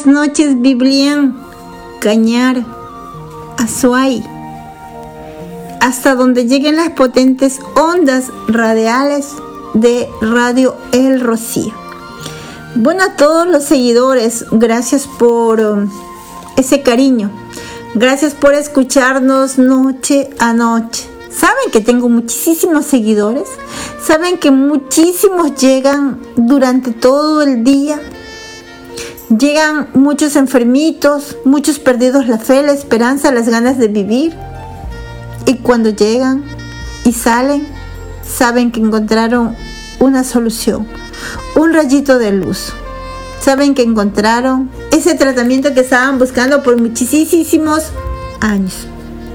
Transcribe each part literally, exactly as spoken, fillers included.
Buenas noches, Biblián, Cañar, Azuay, hasta donde lleguen las potentes ondas radiales de Radio El Rocío. Bueno, a todos los seguidores, gracias por um, ese cariño, gracias por escucharnos noche a noche. Saben que tengo muchísimos seguidores, saben que muchísimos llegan durante todo el día. Llegan muchos enfermitos, muchos perdidos la fe, la esperanza, las ganas de vivir. Y cuando llegan y salen, saben que encontraron una solución, un rayito de luz. Saben que encontraron ese tratamiento que estaban buscando por muchísimos años.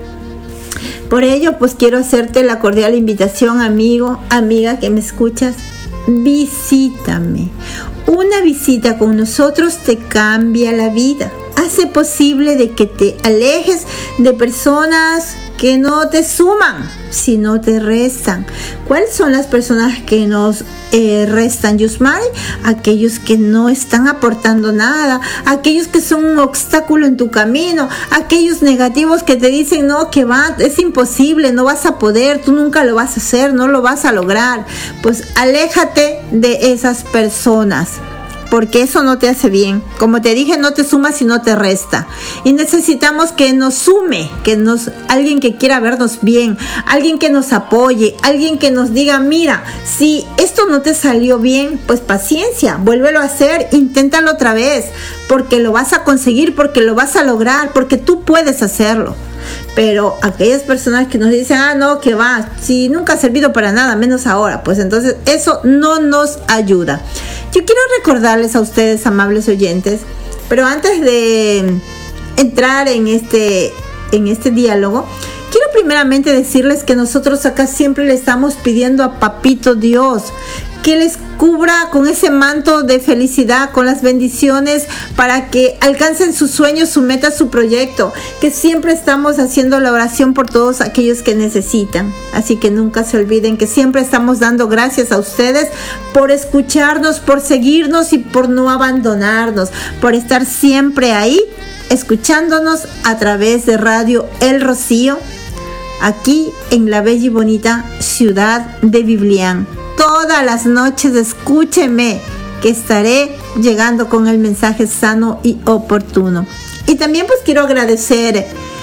Por ello, pues quiero hacerte la cordial invitación, amigo, amiga que me escuchas. Visítame. Una visita con nosotros te cambia la vida. Hace posible de que te alejes de personas que no te suman, sino te restan. ¿Cuáles son las personas que nos eh, restan, Yusmari? Aquellos que no están aportando nada, aquellos que son un obstáculo en tu camino, aquellos negativos que te dicen, no, que va, es imposible, no vas a poder, tú nunca lo vas a hacer, no lo vas a lograr. Pues aléjate de esas personas, porque eso no te hace bien. Como te dije, no te suma sino te resta. Y necesitamos que nos sume, que nos, alguien que quiera vernos bien, alguien que nos apoye, alguien que nos diga, mira, si esto no te salió bien, pues paciencia, vuélvelo a hacer, inténtalo otra vez, porque lo vas a conseguir, porque lo vas a lograr, porque tú puedes hacerlo. Pero aquellas personas que nos dicen, ah, no, que va, si nunca ha servido para nada, menos ahora, pues entonces eso no nos ayuda. Yo quiero recordarles a ustedes, amables oyentes, pero antes de entrar en este, en este diálogo, quiero primeramente decirles que nosotros acá siempre le estamos pidiendo a Papito Dios que les cubra con ese manto de felicidad, con las bendiciones, para que alcancen sus sueños, su meta, su proyecto, que siempre estamos haciendo la oración por todos aquellos que necesitan. Así que nunca se olviden que siempre estamos dando gracias a ustedes por escucharnos, por seguirnos y por no abandonarnos, por estar siempre ahí, escuchándonos a través de Radio El Rocío, aquí en la bella y bonita ciudad de Biblián. Todas las noches escúcheme, que estaré llegando con el mensaje sano y oportuno. Y también pues quiero agradecer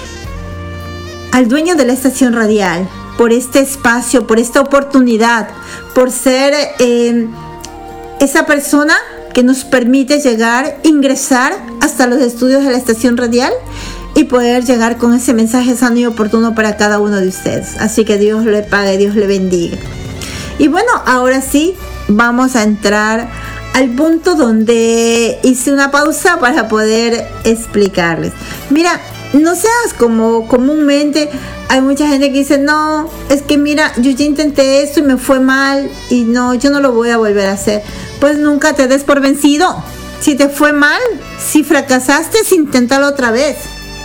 al dueño de la estación radial por este espacio, por esta oportunidad, por ser eh, esa persona que nos permite llegar, ingresar hasta los estudios de la estación radial y poder llegar con ese mensaje sano y oportuno para cada uno de ustedes. Así que Dios le pague, Dios le bendiga. Y bueno, ahora sí, vamos a entrar al punto donde hice una pausa para poder explicarles. Mira, no seas como comúnmente, hay mucha gente que dice, no, es que mira, yo ya intenté esto y me fue mal y no, yo no lo voy a volver a hacer. Pues nunca te des por vencido. Si te fue mal, si fracasaste, inténtalo otra vez.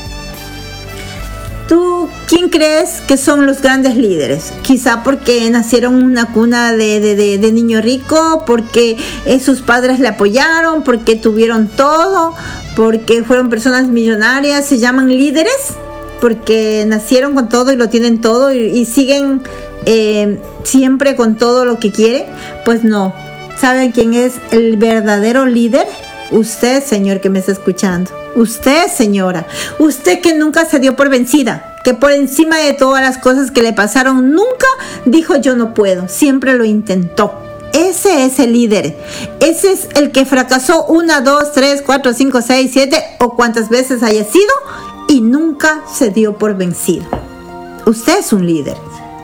¿Tú quién crees que son los grandes líderes? Quizá porque nacieron en una cuna de, de, de, de niño rico, porque eh, sus padres le apoyaron, porque tuvieron todo, porque fueron personas millonarias, se llaman líderes, porque nacieron con todo y lo tienen todo y, y siguen eh, siempre con todo lo que quieren. Pues no. ¿Saben quién es el verdadero líder? Usted, señor, que me está escuchando. Usted, señora, usted que nunca se dio por vencida, que por encima de todas las cosas que le pasaron, nunca dijo yo no puedo, siempre lo intentó. Ese es el líder, ese es el que fracasó una, dos, tres, cuatro, cinco, seis, siete o cuantas veces haya sido y nunca se dio por vencido. Usted es un líder.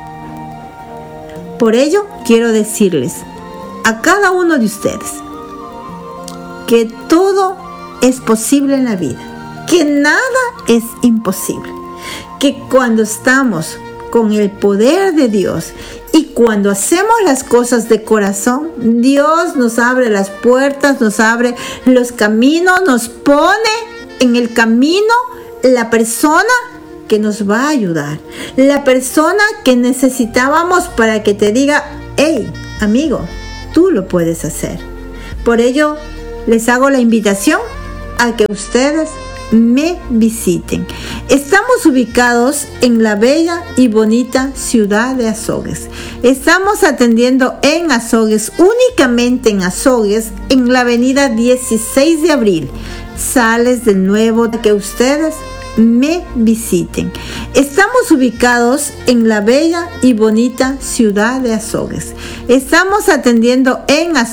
Por ello, quiero decirles a cada uno de ustedes que todo es posible en la vida, que nada es imposible, que cuando estamos con el poder de Dios y cuando hacemos las cosas de corazón, Dios nos abre las puertas, nos abre los caminos, nos pone en el camino la persona que nos va a ayudar, la persona que necesitábamos para que te diga, hey, amigo, tú lo puedes hacer. Por ello, les hago la invitación a que ustedes me visiten. Estamos ubicados en la bella y bonita ciudad de Azogues. Estamos atendiendo en Azogues, únicamente en Azogues, en la avenida dieciséis de abril. Sales de nuevo a que ustedes me visiten. Estamos ubicados en la bella y bonita ciudad de Azogues. Estamos atendiendo en Azogues.